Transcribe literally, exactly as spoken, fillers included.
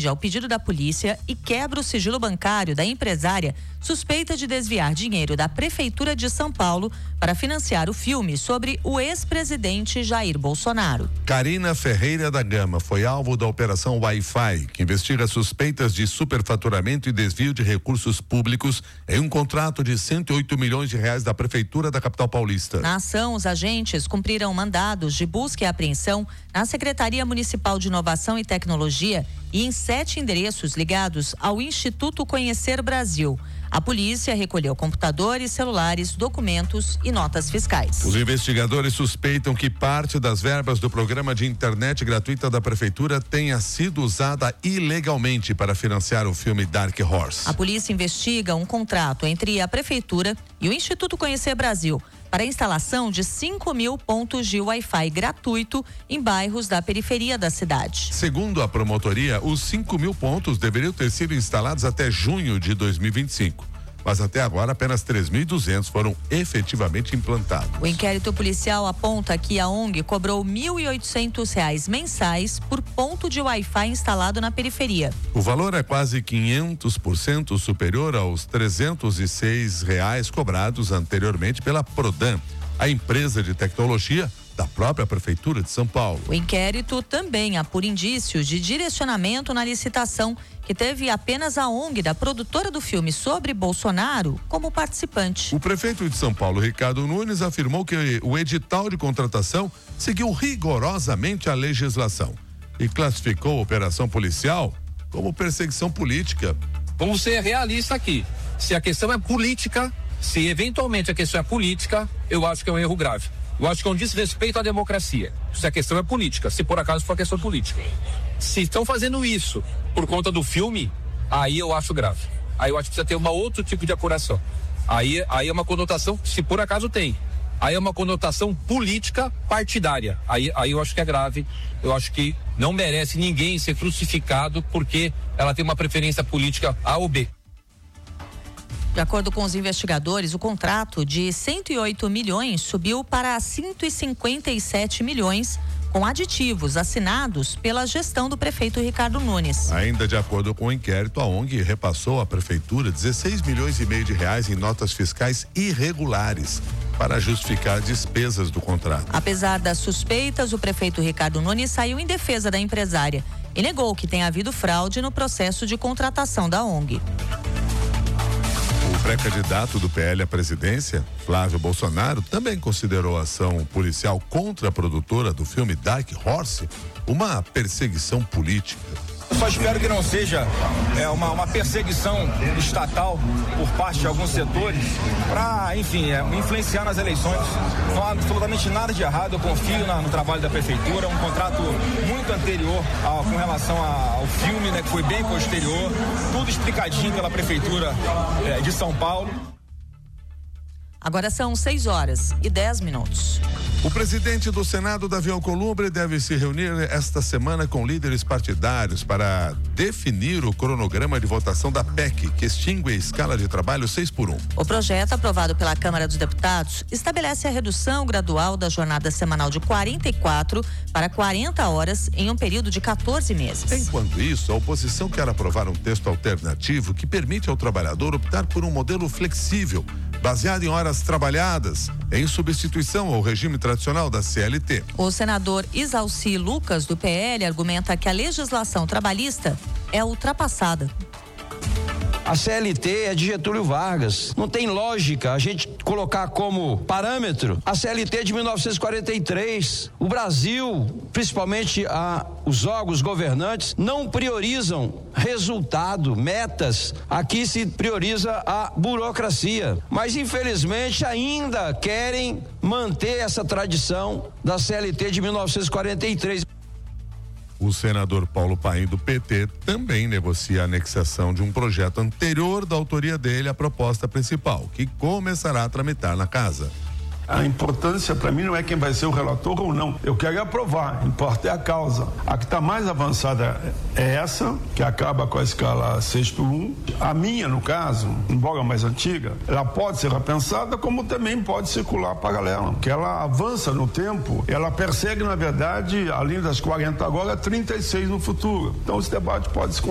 atende ao pedido da polícia e quebra o sigilo bancário da empresária suspeita de desviar dinheiro da Prefeitura de São Paulo para financiar o filme sobre o ex-presidente Jair Bolsonaro. Karina Ferreira da Gama foi alvo da operação Wi-Fi, que investiga suspeitas de superfaturamento e desvio de recursos públicos em um contrato de cento e oito milhões de reais da Prefeitura da capital paulista. Na ação, os agentes cumpriram mandados de busca e apreensão na Secretaria Municipal de Inovação e Tecnologia e em sete endereços ligados ao Instituto Conhecer Brasil. A polícia recolheu computadores, celulares, documentos e notas fiscais. Os investigadores suspeitam que parte das verbas do programa de internet gratuita da Prefeitura tenha sido usada ilegalmente para financiar o filme Dark Horse. A polícia investiga um contrato entre a Prefeitura e o Instituto Conhecer Brasil para a instalação de cinco mil pontos de Wi-Fi gratuito em bairros da periferia da cidade. Segundo a promotoria, os cinco mil pontos deveriam ter sido instalados até junho de dois mil e vinte e cinco. Mas até agora apenas três mil e duzentos foram efetivamente implantados. O inquérito policial aponta que a ONG cobrou mil e oitocentos reais mensais por ponto de Wi-Fi instalado na periferia. O valor é quase quinhentos por cento superior aos trezentos e seis reais cobrados anteriormente pela Prodan, a empresa de tecnologia da própria Prefeitura de São Paulo. O inquérito também apura indícios de direcionamento na licitação, que teve apenas a ONG da produtora do filme sobre Bolsonaro como participante. O prefeito de São Paulo, Ricardo Nunes, afirmou que o edital de contratação seguiu rigorosamente a legislação e classificou a operação policial como perseguição política. Vamos ser realistas aqui. Se a questão é política, se eventualmente a questão é política, eu acho que é um erro grave. Eu acho que é um desrespeito à democracia. Se a questão é política, se por acaso for questão política. Se estão fazendo isso por conta do filme, aí eu acho grave. Aí eu acho que precisa ter um outro tipo de apuração. Aí, aí é uma conotação, se por acaso tem, aí é uma conotação política partidária. Aí, aí eu acho que é grave. Eu acho que não merece ninguém ser crucificado porque ela tem uma preferência política A ou B. De acordo com os investigadores, o contrato de cento e oito milhões subiu para cento e cinquenta e sete milhões, com aditivos assinados pela gestão do prefeito Ricardo Nunes. Ainda de acordo com o inquérito, a ONG repassou à Prefeitura dezesseis milhões e meio de reais em notas fiscais irregulares para justificar despesas do contrato. Apesar das suspeitas, o prefeito Ricardo Nunes saiu em defesa da empresária e negou que tenha havido fraude no processo de contratação da ONG. O pré-candidato do P L à presidência, Flávio Bolsonaro, também considerou a ação policial contra a produtora do filme Dark Horse uma perseguição política. Eu só espero que não seja é, uma, uma perseguição estatal por parte de alguns setores para, enfim, é, influenciar nas eleições. Não há absolutamente nada de errado, eu confio na, no trabalho da Prefeitura, um contrato muito anterior ao, com relação a, ao filme, né, que foi bem posterior, tudo explicadinho pela Prefeitura é, de São Paulo. Agora são seis horas e dez minutos. O presidente do Senado, Davi Alcolumbre, deve se reunir esta semana com líderes partidários para definir o cronograma de votação da P E C, que extingue a escala de trabalho seis por um. O projeto, aprovado pela Câmara dos Deputados, estabelece a redução gradual da jornada semanal de quarenta e quatro para quarenta horas em um período de quatorze meses. Enquanto isso, a oposição quer aprovar um texto alternativo que permite ao trabalhador optar por um modelo flexível, baseado em horas trabalhadas, em substituição ao regime tradicional da C L T. O senador Isalci Lucas, do P L, argumenta que a legislação trabalhista é ultrapassada. A C L T é de Getúlio Vargas. Não tem lógica a gente colocar como parâmetro a C L T de mil novecentos e quarenta e três. O Brasil, principalmente a, os órgãos governantes, não priorizam resultado, metas. Aqui se prioriza a burocracia. Mas, infelizmente, ainda querem manter essa tradição da C L T de mil novecentos e quarenta e três. O senador Paulo Paim, do P T, também negocia a anexação de um projeto anterior da autoria dele à proposta principal, que começará a tramitar na casa. A importância para mim não é quem vai ser o relator ou não. Eu quero aprovar, importa é a causa. A que está mais avançada é essa, que acaba com a escala seis por um. A minha, no caso, embora mais antiga, ela pode ser repensada, como também pode circular paralela, porque ela avança no tempo, ela persegue, na verdade, além das quarenta agora, trinta e seis no futuro. Então esse debate pode se